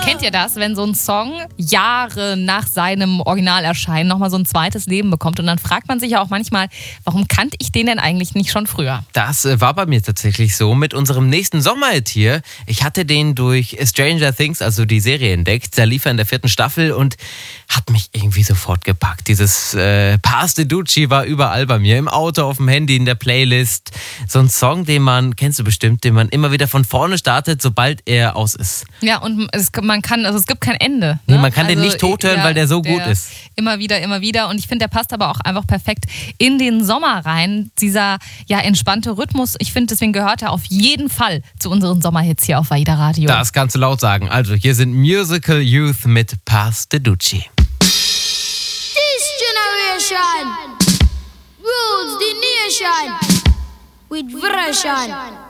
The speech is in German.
Kennt ihr das, wenn so ein Song Jahre nach seinem Originalerscheinen nochmal so ein zweites Leben bekommt? Und dann fragt man sich ja auch manchmal, warum kannte ich den denn eigentlich nicht schon früher? Das war bei mir tatsächlich so mit unserem nächsten Sommerhit hier. Ich hatte den durch Stranger Things, also die Serie, entdeckt. Da lief er in der 4. Staffel und hat mich irgendwie sofort gepackt. Dieses Pass the Ducci war überall bei mir. Im Auto, auf dem Handy, in der Playlist. So ein Song, den man, kennst du bestimmt, den man immer wieder von vorne startet, sobald er aus ist. Ja, und es gibt kein Ende. Ne? Nee, man kann den nicht tot hören, weil der so gut ist. Immer wieder. Und ich finde, der passt aber auch einfach perfekt in den Sommer rein. Dieser entspannte Rhythmus. Ich finde, deswegen gehört er auf jeden Fall zu unseren Sommerhits hier auf AIDA Radio. Das kannst du laut sagen. Also, hier sind Musical Youth mit Pass the Ducci. This generation rules the nation with version.